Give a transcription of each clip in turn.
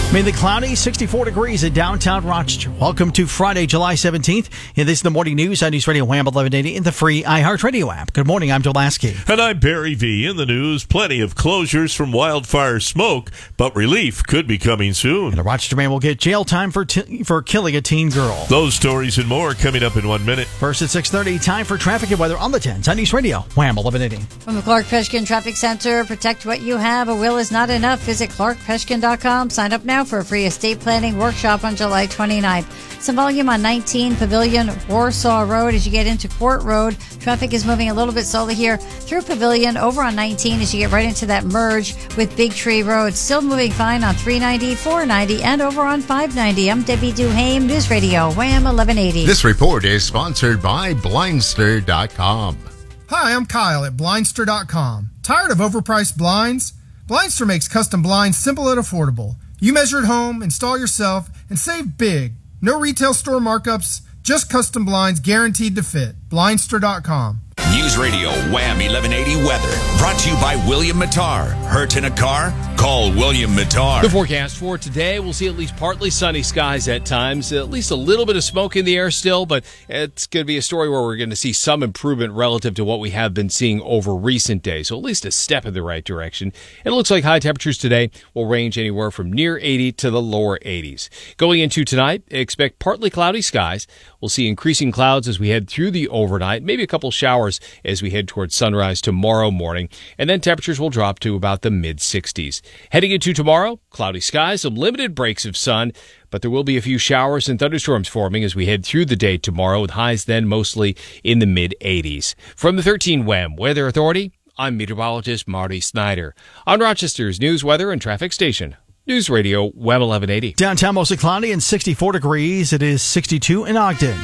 Mainly cloudy, 64 degrees in downtown Rochester. Welcome to Friday, July 17th. And this is the morning news on News Radio Wham 1180 in the free iHeartRadio app. Good morning, I'm Joe Lasky. And I'm Barry V. In the news, plenty of closures from wildfire smoke, but relief could be coming soon. And a Rochester man will get jail time for killing a teen girl. Those stories and more coming up in 1 minute. First at 6:30, time for traffic and weather on the 10s on News Radio Wham 1180. From the Clark Peshkin Traffic Center, protect what you have. A will is not enough. Visit clarkpeshkin.com. Sign up now for a free estate planning workshop on July 29th. Some volume on 19 Pavilion Warsaw Road as you get into Court Road. Traffic is moving a little bit slowly here through Pavilion over on 19 as you get right into that merge with Big Tree Road. Still moving fine on 390, 490, and over on 590. I'm Debbie Duhame, News Radio Wham 1180. This report is sponsored by Blindster.com. Hi, I'm Kyle at Blindster.com. Tired of overpriced blinds? Blindster makes custom blinds simple and affordable. You measure at home, install yourself, and save big. No retail store markups, just custom blinds guaranteed to fit. Blindster.com. News Radio Wham 1180 weather. Brought to you by William Mattar. Hurt in a car? Call William Mattar. The forecast for today, we'll see at least partly sunny skies at times. At least a little bit of smoke in the air still, but it's going to be a story where we're going to see some improvement relative to what we have been seeing over recent days. So at least a step in the right direction. And it looks like high temperatures today will range anywhere from near 80 to the lower 80s. Going into tonight, expect partly cloudy skies. We'll see increasing clouds as we head through the overnight, maybe a couple showers as we head towards sunrise tomorrow morning. And then temperatures will drop to about the mid-60s. Heading into tomorrow, cloudy skies, some limited breaks of sun, but there will be a few showers and thunderstorms forming as we head through the day tomorrow, with highs then mostly in the mid-80s. From the 13 Wham Weather Authority, I'm meteorologist Marty Snyder. On Rochester's news, weather, and traffic station, News Radio Wham 1180. Downtown mostly cloudy and 64 degrees. It is 62 in Ogden.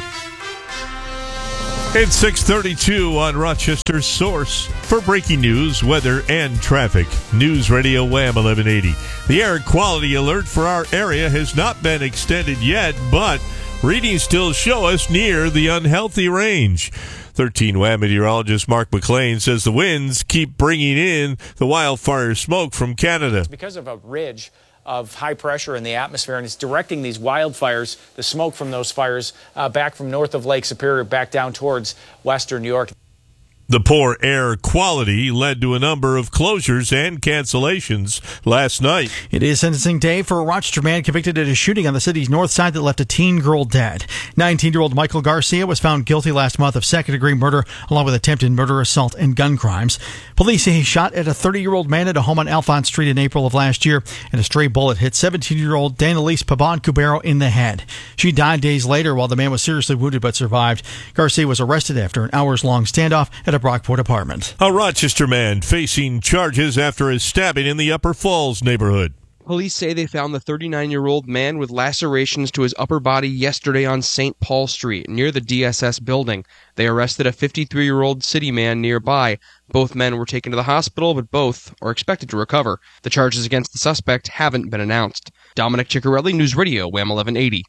It's 6:32 on Rochester's source for breaking news, weather, and traffic. News Radio Wham 1180. The air quality alert for our area has not been extended yet, but readings still show us near the unhealthy range. 13 Wham meteorologist Mark McLean says the winds keep bringing in the wildfire smoke from Canada. It's because of a ridge of high pressure in the atmosphere, and it's directing these wildfires, the smoke from those fires, back from north of Lake Superior back down towards western New York. The poor air quality led to a number of closures and cancellations last night. It is sentencing day for a Rochester man convicted at a shooting on the city's north side that left a teen girl dead. 19-year-old Michael Garcia was found guilty last month of second-degree murder along with attempted murder, assault, and gun crimes. Police say he shot at a 30-year-old man at a home on Alphonse Street in April of last year, and a stray bullet hit 17-year-old Danelise Pabon-Cubero in the head. She died days later while the man was seriously wounded but survived. Garcia was arrested after an hours-long standoff at a Brockport apartment. A Rochester man facing charges after a stabbing in the Upper Falls neighborhood. Police say they found the 39-year-old man with lacerations to his upper body yesterday on St. Paul Street, near the DSS building. They arrested a 53-year-old city man nearby. Both men were taken to the hospital, but both are expected to recover. The charges against the suspect haven't been announced. Dominic Ciccarelli, News Radio, Wham 1180.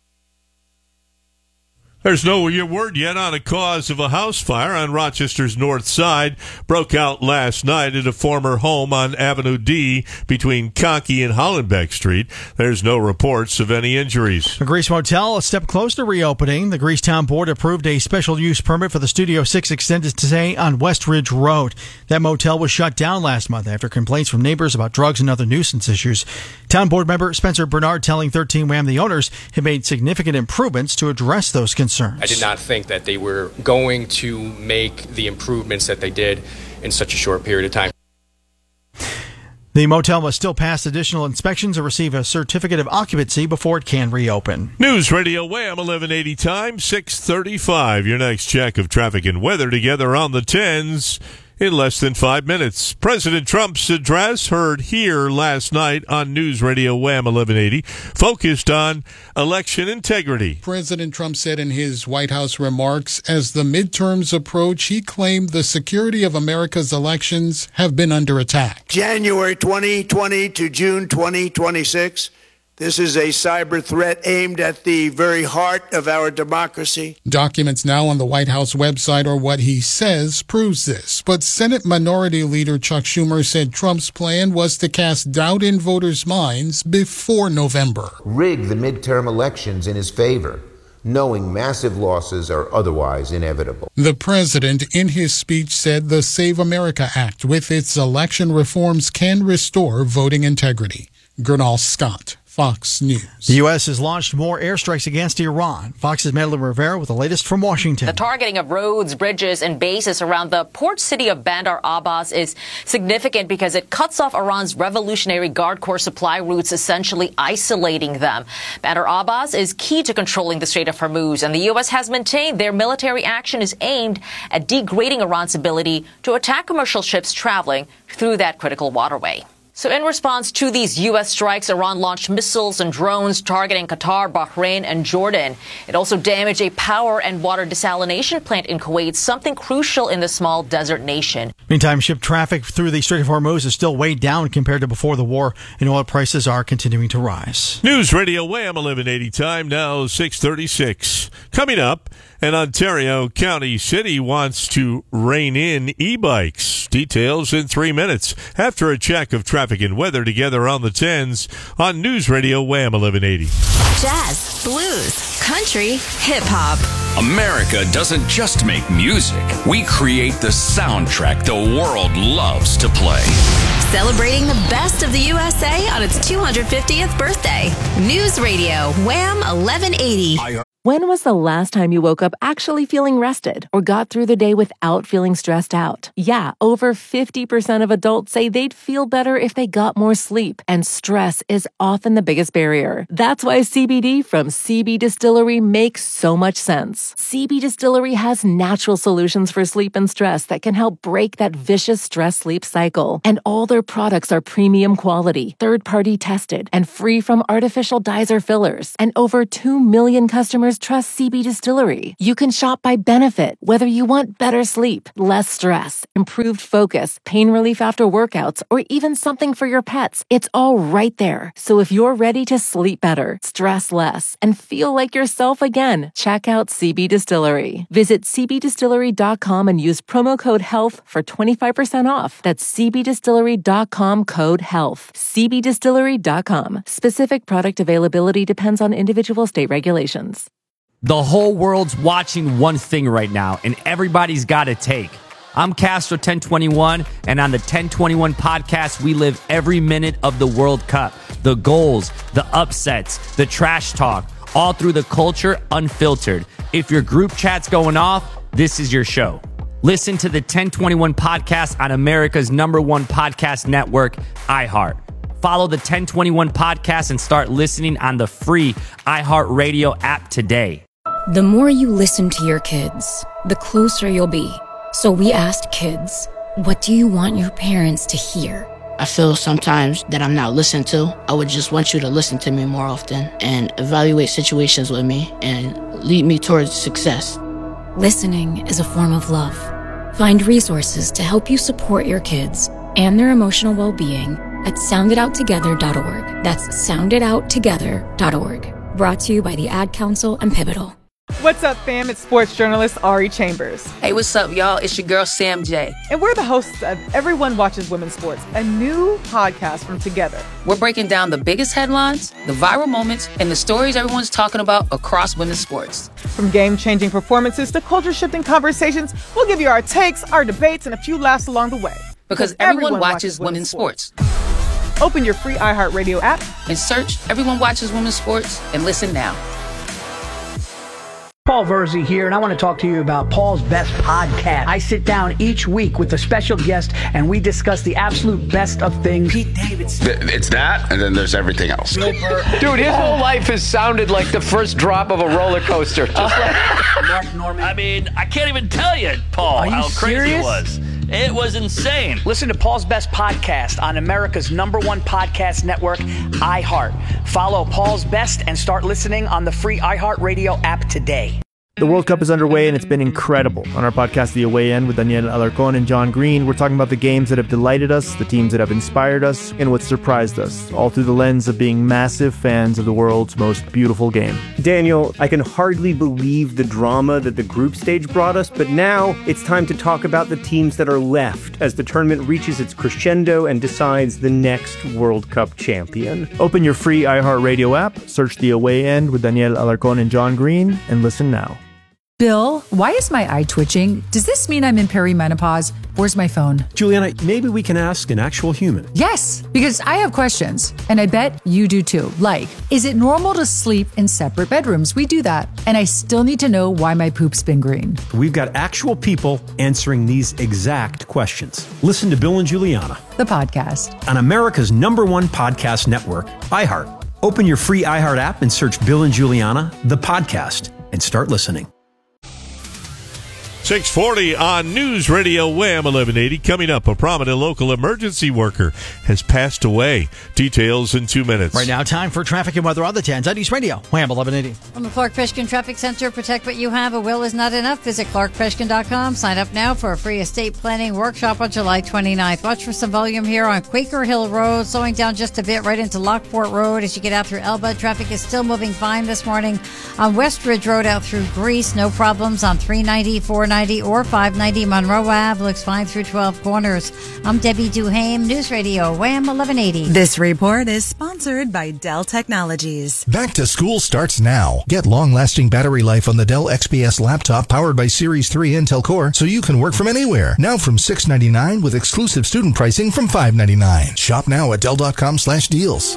There's no word yet on a cause of a house fire on Rochester's north side. Broke out last night at a former home on Avenue D between Conkey and Hollenbeck Street. There's no reports of any injuries. The Greece Motel, a step closer to reopening. The Greece Town Board approved a special use permit for the Studio 6 extended stay on West Ridge Road. That motel was shut down last month after complaints from neighbors about drugs and other nuisance issues. Town Board member Spencer Bernard telling 13 Wham the owners have made significant improvements to address those concerns. I did not think that they were going to make the improvements that they did in such a short period of time. The motel must still pass additional inspections or receive a certificate of occupancy before it can reopen. News Radio Wham 1180 time, 6:35. Your next check of traffic and weather together on the 10s. In less than 5 minutes. President Trump's address, heard here last night on News Radio Wham 1180, focused on election integrity. President Trump said in his White House remarks, as the midterms approach, he claimed the security of America's elections have been under attack. January 2020 to June 2026, This is a cyber threat aimed at the very heart of our democracy. Documents now on the White House website or what he says proves this. But Senate Minority Leader Chuck Schumer said Trump's plan was to cast doubt in voters' minds before November. Rig the midterm elections in his favor, knowing massive losses are otherwise inevitable. The president, in his speech, said the Save America Act, with its election reforms, can restore voting integrity. Gernal Scott, Fox News. The U.S. has launched more airstrikes against Iran. Fox's Madeline Rivera with the latest from Washington. The targeting of roads, bridges, and bases around the port city of Bandar Abbas is significant because it cuts off Iran's Revolutionary Guard Corps supply routes, essentially isolating them. Bandar Abbas is key to controlling the Strait of Hormuz, and the U.S. has maintained their military action is aimed at degrading Iran's ability to attack commercial ships traveling through that critical waterway. So in response to these U.S. strikes, Iran launched missiles and drones targeting Qatar, Bahrain, and Jordan. It also damaged a power and water desalination plant in Kuwait, something crucial in the small desert nation. Meantime, ship traffic through the Strait of Hormuz is still way down compared to before the war, and oil prices are continuing to rise. News Radio Wham 1180 time now 6:36. Coming up, an Ontario County city wants to rein in e-bikes. Details in 3 minutes after a check of traffic and weather together on the 10s on News Radio Wham 1180. Jazz, blues, country, hip-hop. America doesn't just make music. We create the soundtrack the world loves to play. Celebrating the best of the USA on its 250th birthday. News Radio Wham 1180. When was the last time you woke up actually feeling rested or got through the day without feeling stressed out? Yeah, over 50% of adults say they'd feel better if they got more sleep, and stress is often the biggest barrier. That's why CBD from CB Distillery makes so much sense. CB Distillery has natural solutions for sleep and stress that can help break that vicious stress-sleep cycle. And all their products are premium quality, third-party tested, and free from artificial dyes or fillers. And over 2 million customers trust CB Distillery. You can shop by benefit, whether you want better sleep, less stress, improved focus, pain relief after workouts, or even something for your pets. It's all right there. So if you're ready to sleep better, stress less, and feel like yourself again, check out CB Distillery. Visit cbdistillery.com and use promo code HEALTH for 25% off. That's cbdistillery.com code HEALTH. cbdistillery.com. Specific product availability depends on individual state regulations. The whole world's watching one thing right now, and everybody's got a take. I'm Castro 1021, and on the 1021 podcast, we live every minute of the World Cup. The goals, the upsets, the trash talk, all through the culture, unfiltered. If your group chat's going off, this is your show. Listen to the 1021 podcast on America's #1 podcast network, iHeart. Follow the 1021 podcast and start listening on the free iHeartRadio app today. The more you listen to your kids, the closer you'll be. So we asked kids, what do you want your parents to hear? I feel sometimes that I'm not listened to. I would just want you to listen to me more often and evaluate situations with me and lead me towards success. Listening is a form of love. Find resources to help you support your kids and their emotional well-being at sounditouttogether.org. That's sounditouttogether.org. Brought to you by the Ad Council and Pivotal. What's up, fam? It's sports journalist Ari Chambers. Hey, what's up, y'all? It's your girl, Sam J. And we're the hosts of Everyone Watches Women's Sports, a new podcast from Together. We're breaking down the biggest headlines, the viral moments, and the stories everyone's talking about across women's sports. From game-changing performances to culture-shifting conversations, we'll give you our takes, our debates, and a few laughs along the way. Because everyone watches women's sports. Open your free iHeartRadio app and search Everyone Watches Women's Sports and listen now. Paul Verzi here, and I want to talk to you about Paul's Best Podcast. I sit down each week with a special guest, and we discuss the absolute best of things. Pete Davidson. It's that, and then there's everything else. Dude, his whole life has sounded like the first drop of a roller coaster. Just like Mark Norman. I mean, I can't even tell you, Paul, how crazy it was. It was insane. Listen to Paul's Best Podcast on America's #1 podcast network, iHeart. Follow Paul's Best and start listening on the free iHeartRadio app today. The World Cup is underway and it's been incredible. On our podcast, The Away End, with Daniel Alarcón and John Green, we're talking about the games that have delighted us, the teams that have inspired us, and what surprised us, all through the lens of being massive fans of the world's most beautiful game. Daniel, I can hardly believe the drama that the group stage brought us, but now it's time to talk about the teams that are left as the tournament reaches its crescendo and decides the next World Cup champion. Open your free iHeartRadio app, search The Away End with Daniel Alarcón and John Green, and listen now. Bill, why is my eye twitching? Does this mean I'm in perimenopause? Where's my phone? Juliana, maybe we can ask an actual human. Yes, because I have questions, and I bet you do too. Like, is it normal to sleep in separate bedrooms? We do that. And I still need to know why my poop's been green. We've got actual people answering these exact questions. Listen to Bill and Juliana, the podcast, on America's #1 podcast network, iHeart. Open your free iHeart app and search Bill and Juliana, the podcast, and start listening. 640 on News Radio Wham 1180. Coming up, a prominent local emergency worker has passed away. Details in 2 minutes. Right now, time for traffic and weather on the 10s on News Radio Wham 1180. From the Clark Peshkin Traffic Center, protect what you have. A will is not enough. Visit clarkpeshkin.com. Sign up now for a free estate planning workshop on July 29th. Watch for some volume here on Quaker Hill Road, slowing down just a bit right into Lockport Road as you get out through Elba. Traffic is still moving fine this morning on West Ridge Road out through Greece. No problems on 390, 490, or 590 Monroe Ave. Looks fine through 12 Corners. I'm Debbie Duhame, News Radio Wham 1180. This report is sponsored by Dell Technologies. Back to school starts now. Get long-lasting battery life on the Dell XPS laptop powered by Series 3 Intel Core so you can work from anywhere. Now from $699 with exclusive student pricing from $599. Shop now at Dell.com/deals.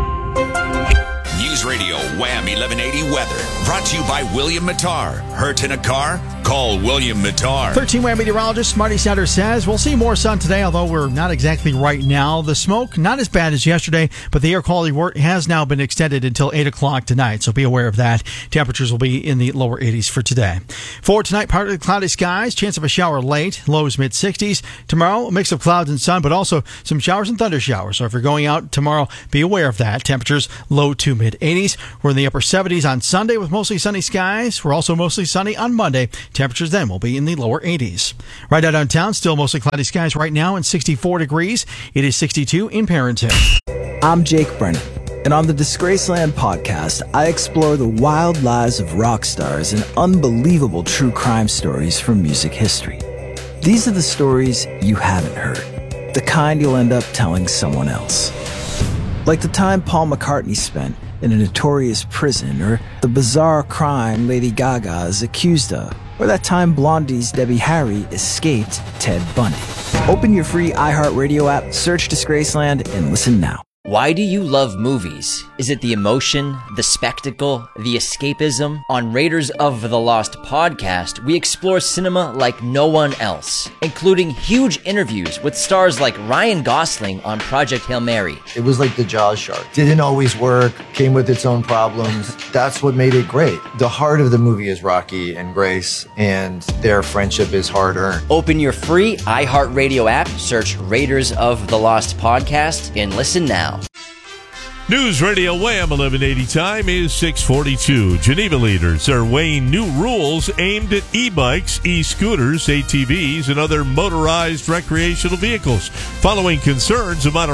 News Radio Wham 1180 weather. Brought to you by William Mattar. Hurt in a car? Call William Mattar. 13 Wham meteorologist Marty Sanders says we'll see more sun today, although we're not exactly right now. The smoke, not as bad as yesterday, but the air quality has now been extended until 8 o'clock tonight, so be aware of that. Temperatures will be in the lower 80s for today. For tonight, partly cloudy skies, chance of a shower late, lows mid-60s. Tomorrow, a mix of clouds and sun, but also some showers and thunder showers. So if you're going out tomorrow, be aware of that. Temperatures low to mid-80s. We're in the upper 70s on Sunday with mostly sunny skies. We're also mostly sunny on Monday. Temperatures then will be in the lower 80s. Right out downtown, still mostly cloudy skies right now and 64 degrees. It is 62 in Parenton. I'm Jake Brennan, and on the Disgraceland podcast, I explore the wild lives of rock stars and unbelievable true crime stories from music history. These are the stories you haven't heard, the kind you'll end up telling someone else. Like the time Paul McCartney spent in a notorious prison, or the bizarre crime Lady Gaga is accused of, or that time Blondie's Debbie Harry escaped Ted Bundy. Open your free iHeartRadio app, search Disgraceland, and listen now. Why do you love movies? Is it the emotion, the spectacle, the escapism? On Raiders of the Lost podcast, we explore cinema like no one else, including huge interviews with stars like Ryan Gosling on Project Hail Mary. It was like the Jaws shark. Didn't always work, came with its own problems. That's what made it great. The heart of the movie is Rocky and Grace, and their friendship is hard-earned. Open your free iHeartRadio app, search Raiders of the Lost podcast, and listen now. News Radio Wham 1180 time is 6:42. Geneva leaders are weighing new rules aimed at e-bikes, e-scooters, ATVs, and other motorized recreational vehicles, following concerns about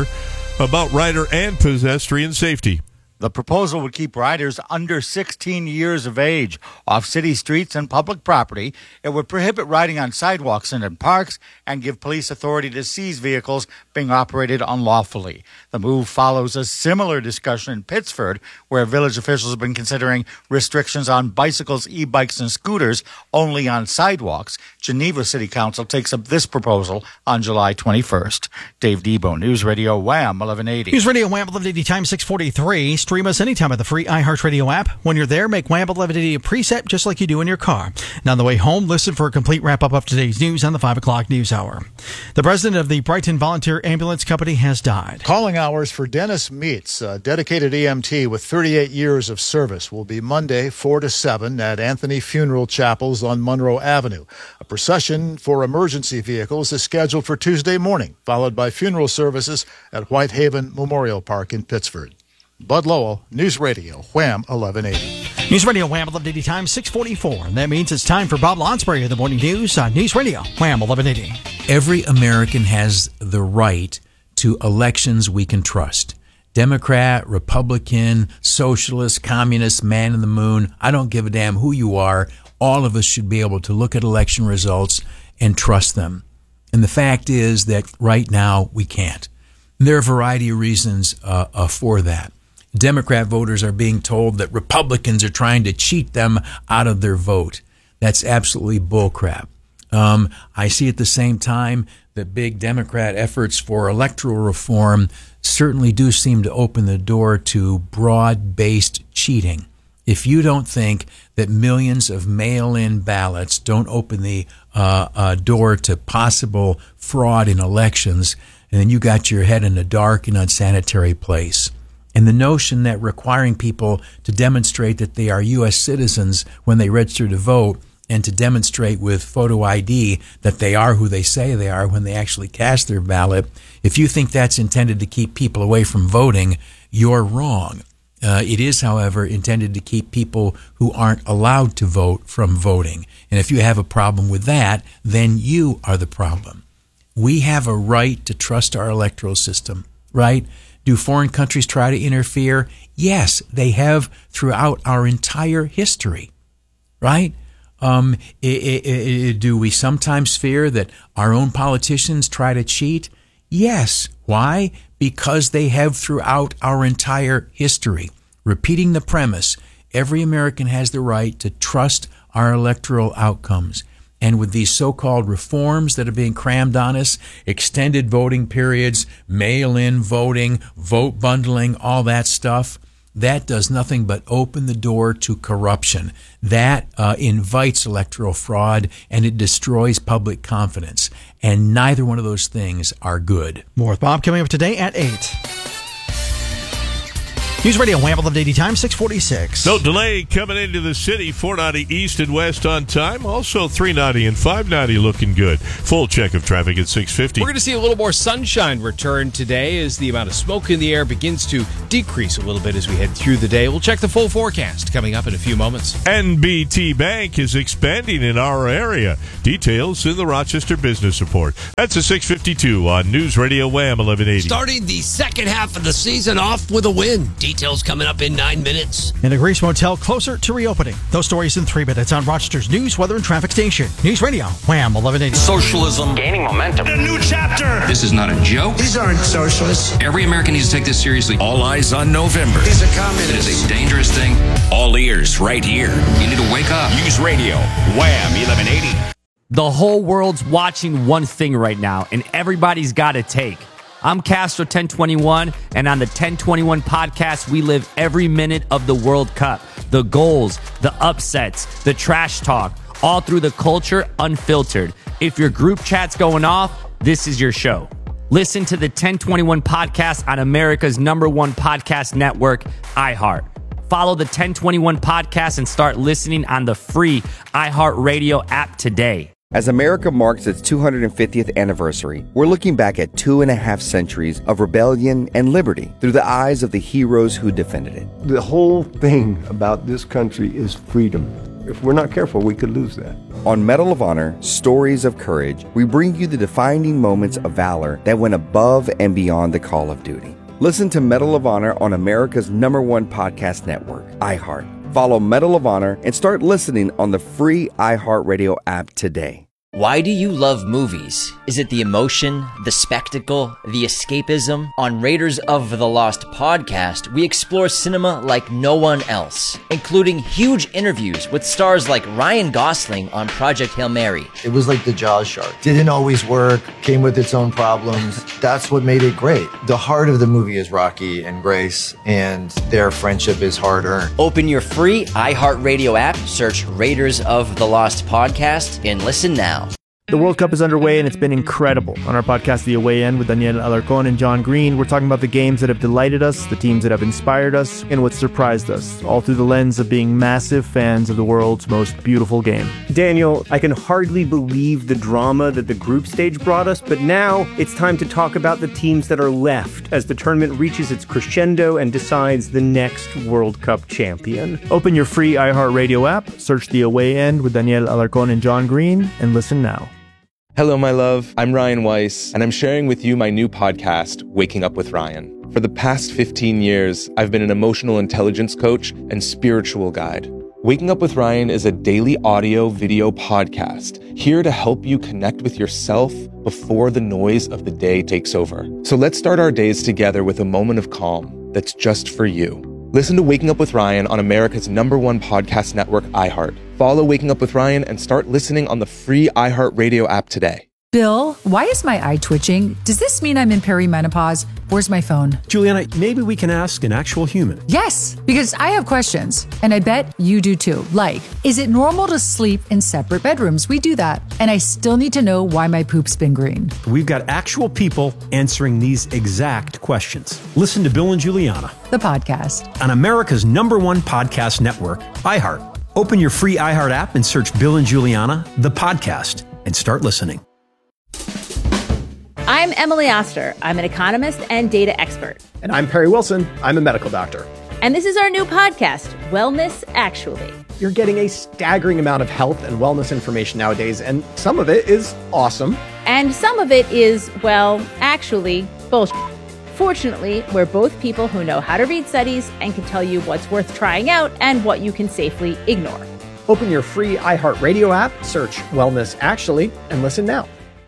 rider and pedestrian safety. The proposal would keep riders under 16 years of age off city streets and public property. It would prohibit riding on sidewalks and in parks and give police authority to seize vehicles being operated unlawfully. The move follows a similar discussion in Pittsford, where village officials have been considering restrictions on bicycles, e-bikes, and scooters only on sidewalks. Geneva City Council takes up this proposal on July 21st. Dave Debo, News Radio Wham 1180. News Radio Wham 1180 time 6:43. Stream us anytime at the free iHeartRadio app. When you're there, make Wham 1180 a preset just like you do in your car. Now on the way home, listen for a complete wrap-up of today's news on the 5 o'clock news hour. The president of the Brighton Volunteer Ambulance Company has died. Calling hours for Dennis Meets, a dedicated EMT with 38 years of service, will be Monday 4 to 7 at Anthony Funeral Chapels on Monroe Avenue. A procession for emergency vehicles is scheduled for Tuesday morning, followed by funeral services at Whitehaven Memorial Park in Pittsford. Bud Lowell, News Radio, Wham 1180. News Radio Wham 1180 time 6:44. And that means it's time for Bob Lonsberry of the Morning News on News Radio Wham 1180. Every American has the right to elections we can trust. Democrat, Republican, socialist, communist, man in the moon. I don't give a damn who you are. All of us should be able to look at election results and trust them. And the fact is that right now we can't. And there are a variety of reasons for that. Democrat voters are being told that Republicans are trying to cheat them out of their vote. That's absolutely bullcrap. I see at the same time that big Democrat efforts for electoral reform certainly do seem to open the door to broad-based cheating. If you don't think that millions of mail-in ballots don't open the door to possible fraud in elections, then you got your head in a dark and unsanitary place. And the notion that requiring people to demonstrate that they are U.S. citizens when they register to vote and to demonstrate with photo ID that they are who they say they are when they actually cast their ballot, if you think that's intended to keep people away from voting, you're wrong. It is, however, intended to keep people who aren't allowed to vote from voting. And if you have a problem with that, then you are the problem. We have a right to trust our electoral system, right? Do foreign countries try to interfere? Yes, they have throughout our entire history, right? Do we sometimes fear that our own politicians try to cheat? Yes. Why? Because they have throughout our entire history. Repeating the premise, every American has the right to trust our electoral outcomes. And with these so-called reforms that are being crammed on us, extended voting periods, mail-in voting, vote bundling, all that stuff, that does nothing but open the door to corruption. That invites electoral fraud, and it destroys public confidence. And neither one of those things are good. More with Bob coming up today at 8. News Radio Wham 1180 time 6:46. No delay coming into the city. 490 east and west on time. Also 390 and 590 looking good. Full check of traffic at 6:50. We're going to see a little more sunshine return today as the amount of smoke in the air begins to decrease a little bit as we head through the day. We'll check the full forecast coming up in a few moments. NBT Bank is expanding in our area. Details in the Rochester Business Report. That's a 6:52 on News Radio Wham 1180. Starting the second half of the season off with a win. Details coming up in 9 minutes. And a Grace Motel closer to reopening. Those stories in 3 minutes on Rochester's News, Weather, and Traffic Station. News Radio, Wham 1180. Socialism gaining momentum. A new chapter. This is not a joke. These aren't socialists. Every American needs to take this seriously. All eyes on November. These are communists. It is a dangerous thing. All ears right here. You need to wake up. News Radio, Wham 1180. The whole world's watching one thing right now, and everybody's got a take. I'm Castro 1021, and on the 1021 podcast, we live every minute of the World Cup. The goals, the upsets, the trash talk, all through the culture, unfiltered. If your group chat's going off, this is your show. Listen to the 1021 podcast on America's #1 podcast network, iHeart. Follow the 1021 podcast and start listening on the free iHeartRadio app today. As America marks its 250th anniversary, we're looking back at 2.5 centuries of rebellion and liberty through the eyes of the heroes who defended it. The whole thing about this country is freedom. If we're not careful, we could lose that. On Medal of Honor, Stories of Courage, we bring you the defining moments of valor that went above and beyond the call of duty. Listen to Medal of Honor on America's #1 podcast network, iHeart. Follow Medal of Honor and start listening on the free iHeartRadio app today. Why do you love movies? Is it the emotion, the spectacle, the escapism? On Raiders of the Lost podcast, we explore cinema like no one else, including huge interviews with stars like Ryan Gosling on Project Hail Mary. It was like the Jaws shark. Didn't always work, came with its own problems. That's what made it great. The heart of the movie is Rocky and Grace, and their friendship is hard-earned. Open your free iHeartRadio app, search Raiders of the Lost podcast, and listen now. The World Cup is underway and it's been incredible. On our podcast, The Away End, with Daniel Alarcón and John Green, we're talking about the games that have delighted us, the teams that have inspired us, and what surprised us, all through the lens of being massive fans of the world's most beautiful game. Daniel, I can hardly believe the drama that the group stage brought us, but now it's time to talk about the teams that are left as the tournament reaches its crescendo and decides the next World Cup champion. Open your free iHeartRadio app, search The Away End with Daniel Alarcón and John Green, and listen now. Hello, my love. I'm Ryan Weiss, and I'm sharing with you my new podcast, Waking Up with Ryan. For the past 15 years, I've been an emotional intelligence coach and spiritual guide. Waking Up with Ryan is a daily audio video podcast here to help you connect with yourself before the noise of the day takes over. So let's start our days together with a moment of calm that's just for you. Listen to Waking Up with Ryan on America's #1 podcast network, iHeart. Follow Waking Up with Ryan and start listening on the free iHeartRadio app today. Bill, why is my eye twitching? Does this mean I'm in perimenopause? Where's my phone? Juliana, maybe we can ask an actual human. Yes, because I have questions, and I bet you do too. Like, is it normal to sleep in separate bedrooms? We do that. And I still need to know why my poop's been green. We've got actual people answering these exact questions. Listen to Bill and Juliana, the podcast, on America's #1 podcast network, iHeart. Open your free iHeart app and search Bill and Juliana, the podcast, and start listening. I'm Emily Oster. I'm an economist and data expert. And I'm Perry Wilson. I'm a medical doctor. And this is our new podcast, Wellness Actually. You're getting a staggering amount of health and wellness information nowadays, and some of it is awesome. And some of it is, well, actually, bullshit. Fortunately, we're both people who know how to read studies and can tell you what's worth trying out and what you can safely ignore. Open your free iHeartRadio app, search Wellness Actually, and listen now.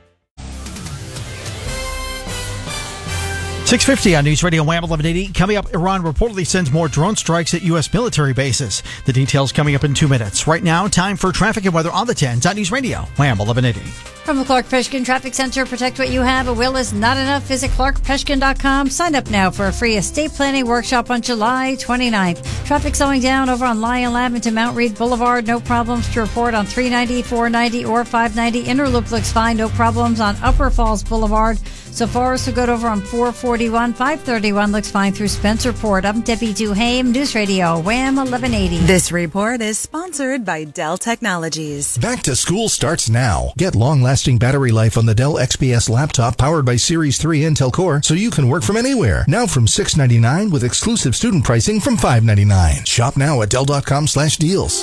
6:50 on News Radio Wham 1180. Coming up, Iran reportedly sends more drone strikes at U.S. military bases. The details coming up in 2 minutes. Right now, time for traffic and weather on the 10s on News Radio Wham 1180. From the Clark Peshkin Traffic Center, protect what you have. A will is not enough. Visit clarkpeshkin.com. Sign up now for a free estate planning workshop on July 29th. Traffic slowing down over on Lion Lab into Mount Read Boulevard. No problems to report on 390, 490, or 590. Interloop looks fine. No problems on Upper Falls Boulevard. So far, so good over on 441. 531 looks fine through Spencerport. I'm Debbie Duhame, News Radio Wham 1180. This report is sponsored by Dell Technologies. Back to school starts now. Get long-lasting battery life on the Dell XPS laptop powered by Series 3 Intel Core so you can work from anywhere. Now from $699 with exclusive student pricing from $599. Shop now at Dell.com/deals.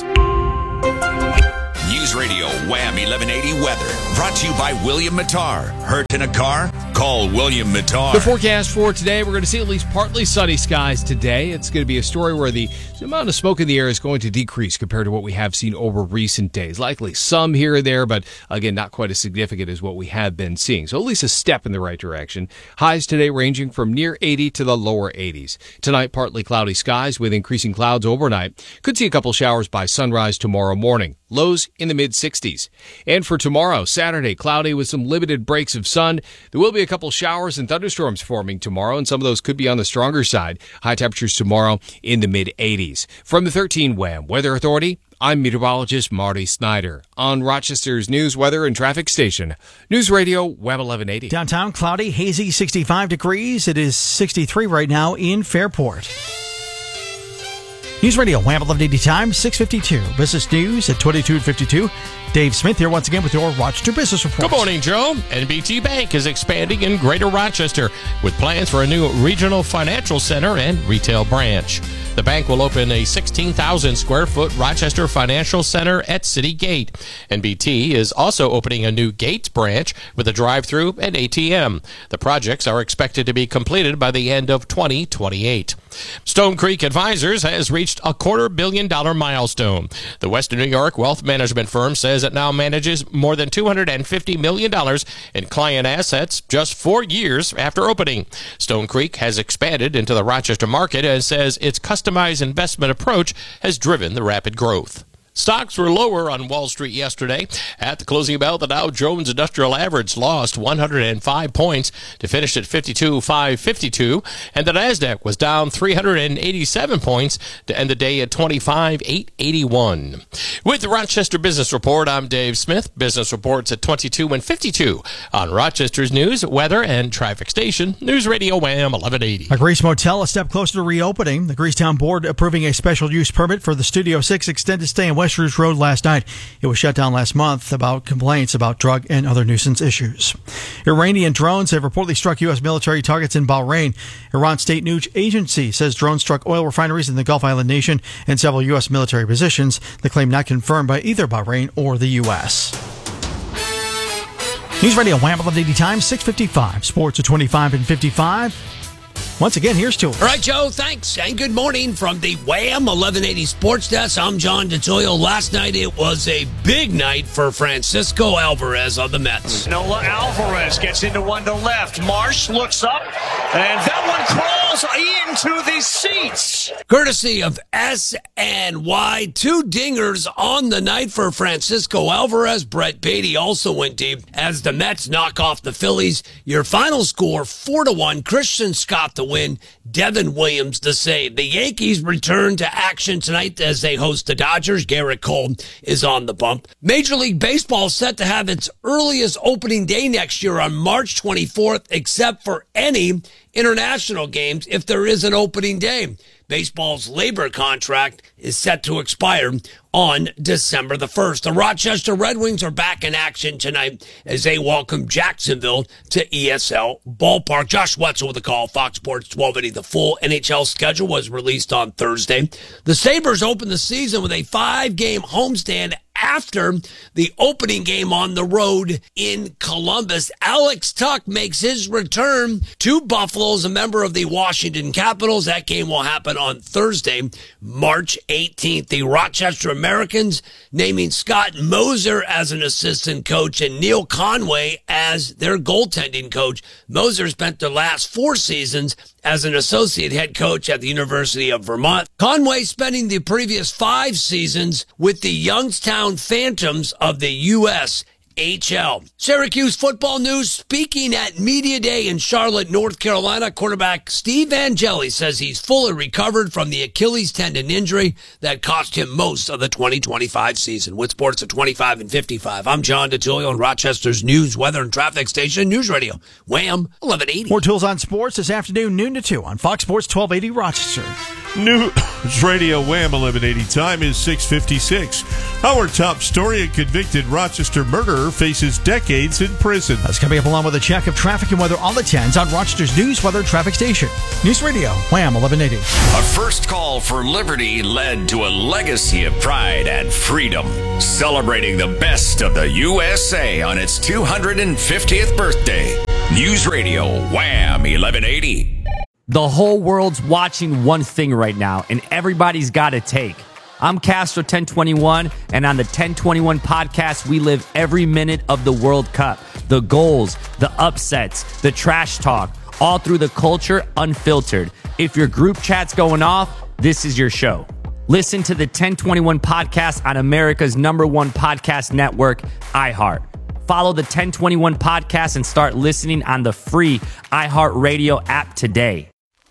News Radio Wham 1180 weather brought to you by William Mattar. Hurt in a car? Call William Mattar. The forecast for today, we're going to see at least partly sunny skies today. It's going to be a story where the amount of smoke in the air is going to decrease compared to what we have seen over recent days. Likely some here or there, but again, not quite as significant as what we have been seeing. So at least a step in the right direction. Highs today ranging from near 80 to the lower 80s. Tonight, partly cloudy skies with increasing clouds overnight. Could see a couple showers by sunrise tomorrow morning. Lows in the mid-60s. And for tomorrow, Saturday, cloudy with some limited breaks of sun. There will be a couple showers and thunderstorms forming tomorrow, and some of those could be on the stronger side. High temperatures tomorrow in the mid-80s. From the 13 Wham Weather Authority, I'm meteorologist Marty Snyder on Rochester's news, weather, and traffic station. News Radio Wham 1180. Downtown, cloudy, hazy, 65 degrees. It is 63 right now in Fairport. News Radio Wham 1180 time, 6:52. Business news at 22:52. Dave Smith here once again with your Rochester Business Report. Good morning, Joe. NBT Bank is expanding in Greater Rochester with plans for a new regional financial center and retail branch. The bank will open a 16,000 square foot Rochester Financial Center at City Gate. NBT is also opening a new Gates branch with a drive-through and ATM. The projects are expected to be completed by the end of 2028. Stone Creek Advisors has reached a $250 million milestone. The Western New York wealth management firm says it now manages more than $250 million in client assets just 4 years after opening. Stone Creek has expanded into the Rochester market and says its customized investment approach has driven the rapid growth. Stocks were lower on Wall Street yesterday. At the closing bell, the Dow Jones Industrial Average lost 105 points to finish at 52,552, and the Nasdaq was down 387 points to end the day at 25,881. With the Rochester Business Report, I'm Dave Smith. Business reports at 22 and 52 on Rochester's news, weather, and traffic station, News Radio Wham 1180. A Greece motel a step closer to reopening. The Greecetown Board approving a special use permit for the Studio 6 extended stay in West Rouge Road last night. It was shut down last month about complaints about drug and other nuisance issues. Iranian drones have reportedly struck U.S. military targets in Bahrain. Iran's state news agency says drones struck oil refineries in the Gulf Island nation and several U.S. military positions. The claim not confirmed by either Bahrain or the U.S. News Radio Wham 1180 Times, 6:55. Sports at 25 and 55. Once again, here's to it. All right, Joe, thanks. And good morning from the Wham 1180 Sports Desk. I'm John DeToyo. Last night, it was a big night for Francisco Alvarez on the Mets. Nola Alvarez gets into one to left. Marsh looks up, and that one crawls into the seats. Courtesy of SNY, 2 dingers on the night for Francisco Alvarez. Brett Beatty also went deep as the Mets knock off the Phillies. Your final score, 4-1. Christian Scott the win, Devin Williams the save. The Yankees return to action tonight as they host the Dodgers. Garrett Cole is on the bump. Major League Baseball set to have its earliest opening day next year on March 24th, except for any international games if there is an opening day. Baseball's labor contract is set to expire on December the 1st. The Rochester Red Wings are back in action tonight as they welcome Jacksonville to ESL Ballpark. Josh Wetzel with the call, Fox Sports 1280. The full NHL schedule was released on Thursday. The Sabres opened the season with a 5-game homestand after the opening game on the road in Columbus. Alex Tuch makes his return to Buffalo as a member of the Washington Capitals. That game will happen on Thursday, March 18th. The Rochester Americans naming Scott Moser as an assistant coach and Neil Conway as their goaltending coach. Moser spent the last 4 seasons as an associate head coach at the University of Vermont. Conway spending the previous 5 seasons with the Youngstown Phantoms of the USHL. Syracuse football news, speaking at Media Day in Charlotte, North Carolina, quarterback Steve Angeli says he's fully recovered from the Achilles tendon injury that cost him most of the 2025 season. With sports at 25 and 55, I'm John DeToyo on Rochester's news, weather, and traffic station, News Radio, Wham 1180. More tools on sports this afternoon, noon to 2 on Fox Sports 1280 Rochester. News Radio Wham 1180. Time is 6:56. Our top story: a convicted Rochester murderer faces decades in prison. That's coming up along with a check of traffic and weather on the 10s on Rochester's news, weather, traffic station. News Radio Wham 1180. A first call for liberty led to a legacy of pride and freedom, celebrating the best of the USA on its 250th birthday. News Radio Wham 1180. The whole world's watching one thing right now, and everybody's got a take. I'm Castro 1021, and on the 1021 podcast, we live every minute of the World Cup. The goals, the upsets, the trash talk, all through the culture, unfiltered. If your group chat's going off, this is your show. Listen to the 1021 podcast on America's #1 podcast network, iHeart. Follow the 1021 podcast and start listening on the free iHeartRadio app today.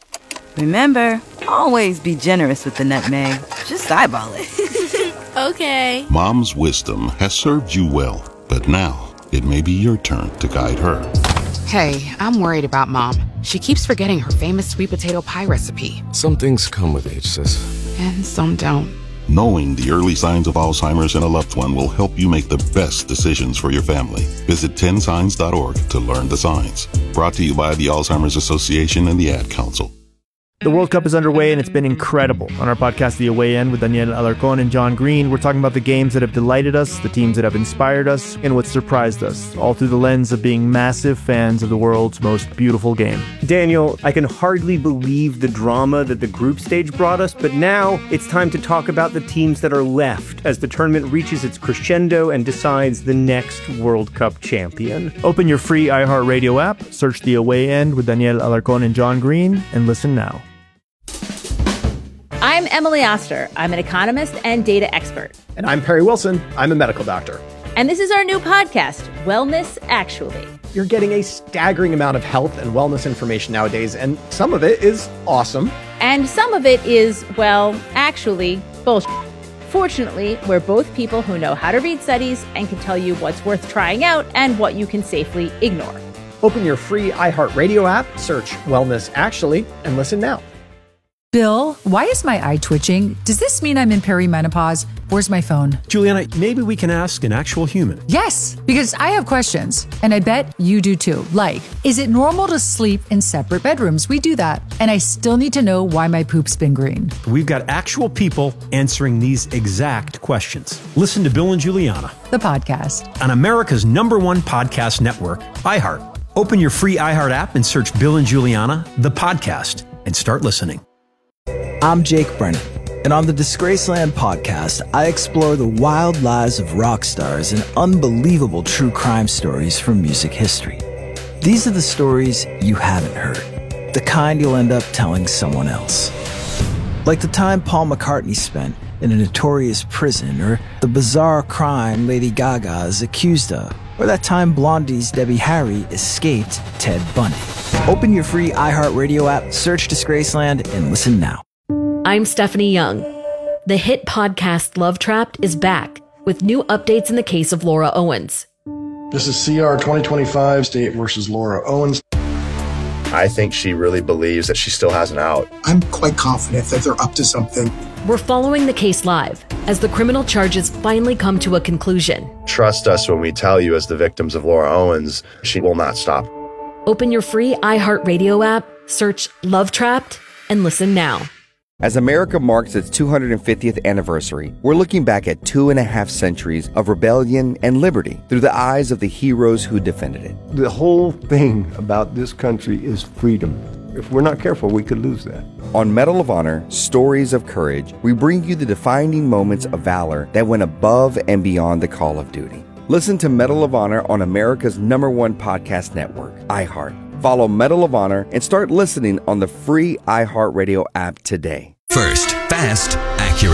Remember, always be generous with the nutmeg. Just eyeball it. Okay. Mom's wisdom has served you well, but now it may be your turn to guide her. Hey, I'm worried about Mom. She keeps forgetting her famous sweet potato pie recipe. Some things come with age, sis. And some don't. Knowing the early signs of Alzheimer's in a loved one will help you make the best decisions for your family. Visit 10signs.org to learn the signs. Brought to you by the Alzheimer's Association and the Ad Council. The World Cup is underway, and it's been incredible. On our podcast, The Away End, with Daniel Alarcon and John Green, we're talking about the games that have delighted us, the teams that have inspired us, and what surprised us, all through the lens of being massive fans of the world's most beautiful game. Daniel, I can hardly believe the drama that the group stage brought us, but now it's time to talk about the teams that are left as the tournament reaches its crescendo and decides the next World Cup champion. Open your free iHeartRadio app, search The Away End with Daniel Alarcon and John Green, and listen now. I'm Emily Oster. I'm an economist and data expert. And I'm Perry Wilson. I'm a medical doctor. And this is our new podcast, Wellness Actually. You're getting a staggering amount of health and wellness information nowadays, and some of it is awesome. And some of it is, well, actually, bullshit. Fortunately, we're both people who know how to read studies and can tell you what's worth trying out and what you can safely ignore. Open your free iHeartRadio app, search Wellness Actually, and listen now. Bill, why is my eye twitching? Does this mean I'm in perimenopause? Where's my phone? Juliana, maybe we can ask an actual human. Yes, because I have questions, and I bet you do too. Like, is it normal to sleep in separate bedrooms? We do that. And I still need to know why my poop's been green. We've got actual people answering these exact questions. Listen to Bill and Juliana, the podcast, on America's #1 podcast network, iHeart. Open your free iHeart app and search Bill and Juliana, the podcast, and start listening. I'm Jake Brennan, and on the Disgraceland podcast, I explore the wild lives of rock stars and unbelievable true crime stories from music history. These are the stories you haven't heard, the kind you'll end up telling someone else. Like the time Paul McCartney spent in a notorious prison, or the bizarre crime Lady Gaga is accused of, or that time Blondie's Debbie Harry escaped Ted Bundy. Open your free iHeartRadio app, search Disgraceland, and listen now. I'm Stephanie Young. The hit podcast Love Trapped is back with new updates in the case of Laura Owens. This is CR 2025, State versus Laura Owens. I think she really believes that she still has an out. I'm quite confident that they're up to something. We're following the case live as the criminal charges finally come to a conclusion. Trust us when we tell you, as the victims of Laura Owens, she will not stop. Open your free iHeartRadio app, search Love Trapped, and listen now. As America marks its 250th anniversary, we're looking back at 2.5 centuries of rebellion and liberty through the eyes of the heroes who defended it. The whole thing about this country is freedom. If we're not careful, we could lose that. On Medal of Honor, Stories of Courage, we bring you the defining moments of valor that went above and beyond the call of duty. Listen to Medal of Honor on America's #1 podcast network, iHeart. Follow Medal of Honor and start listening on the free iHeartRadio app today. First, fast, accurate.